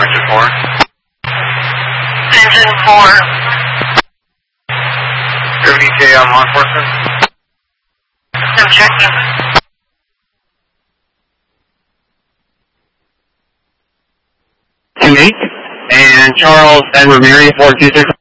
Engine 4. Engine 4. Do you have an ETA on law enforcement? I'm checking. And Charles Edward Mary 426.